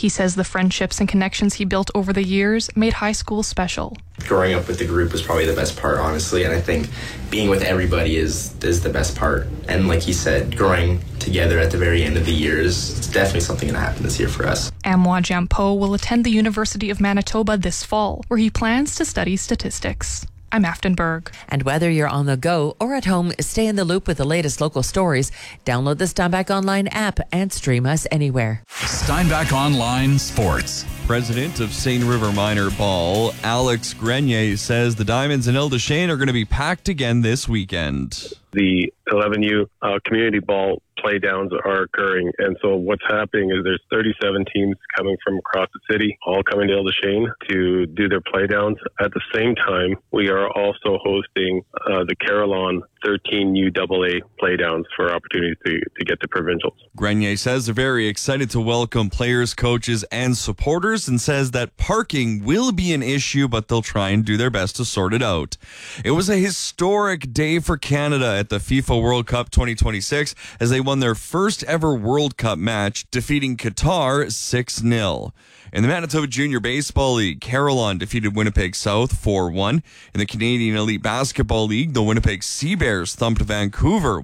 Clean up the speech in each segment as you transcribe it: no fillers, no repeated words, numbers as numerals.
He says the friendships and connections he built over the years made high school special. Growing up with the group was probably the best part, honestly, and I think being with everybody is the best part. And like he said, growing together at the very end of the years, it's definitely something going to happen this year for us. Amoah Jampo will attend the University of Manitoba this fall, where he plans to study statistics. I'm Afton Berg. And whether you're on the go or at home, stay in the loop with the latest local stories. Download the Steinbach Online app and stream us anywhere. Steinbach Online Sports. President of Seine River Minor Ball, Alex Grenier, says the Diamonds in Ile-des-Chênes are going to be packed again this weekend. The 11U community ball play downs are occurring, and so what's happening is there's 37 teams coming from across the city, all coming to Ile-des-Chênes to do their play downs. At the same time, we are also hosting the Carillon 13 UAA play downs for opportunities to get to provincials. Grenier says they're very excited to welcome players, coaches, and supporters, and says that parking will be an issue, but they'll try and do their best to sort it out. It was a historic day for Canada at the FIFA World Cup 2026 as they won their first ever World Cup match, defeating Qatar 6-0. In the Manitoba Junior Baseball League, Carillon defeated Winnipeg South 4-1. In the Canadian Elite Basketball League, the Winnipeg Sea Bears thumped Vancouver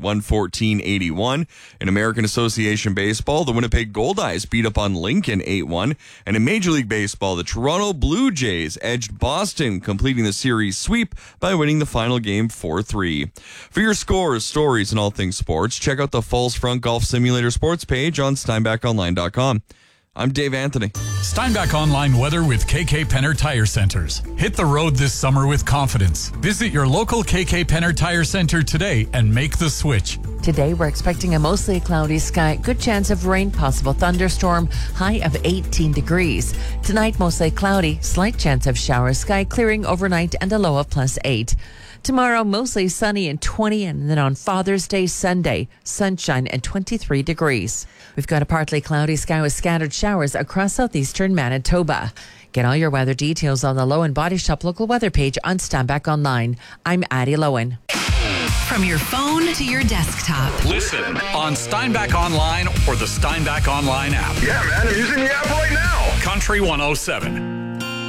114-81. In American Association Baseball, the Winnipeg Goldeyes beat up on Lincoln 8-1. And in Major League Baseball, the Toronto Blue Jays edged Boston, completing the series sweep by winning the final game 4-3. For your scores, stories, and all things sports, check out the Falls Front Golf Simulator sports page on SteinbachOnline.com. I'm Dave Anthony. Steinbach Online weather with KK Penner Tire Centers. Hit the road this summer with confidence. Visit your local KK Penner Tire Center today and make the switch. Today, we're expecting a mostly cloudy sky, good chance of rain, possible thunderstorm, high of 18 degrees. Tonight, mostly cloudy, slight chance of showers, sky clearing overnight, and a low of +8. Tomorrow, mostly sunny and 20, and then on Father's Day, Sunday, sunshine and 23 degrees. We've got a partly cloudy sky with scattered showers across southeastern Manitoba. Get all your weather details on the Lowen Body Shop local weather page on Steinbach Online. I'm Addie Lowen. From your phone to your desktop. Listen on Steinbach Online or the Steinbach Online app. Yeah, man, I'm using the app right now. Country 107.